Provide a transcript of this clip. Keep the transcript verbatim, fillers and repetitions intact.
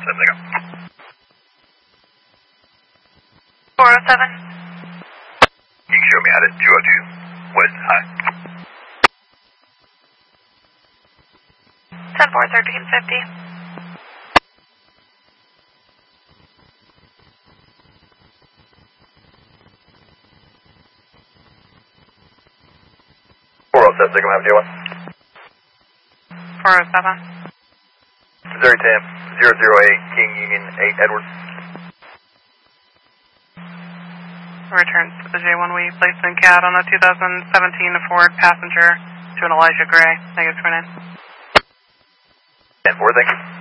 seven, there you go. four oh seven. You can show me out at two oh two West High. ten four, thirteen fifty. four oh seven, Sigma, have J one. four oh seven. Missouri ten, zero zero eight, King Union eight, Edwards. Returns to the J one we placed in C A D on a two thousand seventeen Ford passenger to an Elijah Gray. Negative twenty-nine. ten four, thank you.